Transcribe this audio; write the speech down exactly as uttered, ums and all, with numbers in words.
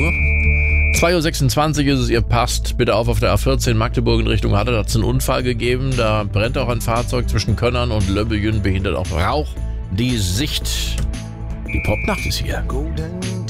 zwei Uhr sechsundzwanzig ist es, ihr passt bitte auf auf der A vierzehn Magdeburg in Richtung Halle, da hat es einen Unfall gegeben, da brennt auch ein Fahrzeug zwischen Könnern und Löbbeljen, behindert auch Rauch die Sicht. Die Popnacht ist hier. Golden